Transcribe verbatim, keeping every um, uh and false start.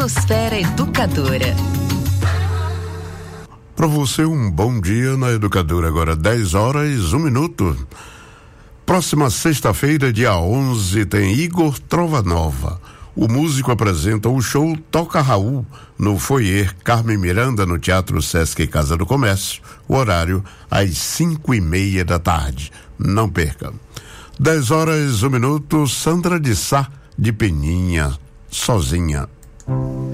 Planosfera Educadora. Para você, um bom dia na Educadora. Agora dez horas, um minuto. Próxima sexta-feira, dia onze, tem Igor Trovanova. O músico apresenta o show Toca Raul no foyer Carmen Miranda, no Teatro Sesc Casa do Comércio. O horário às cinco e meia da tarde. Não perca. Dez horas, um minuto. Sandra de Sá, de Peninha, sozinha.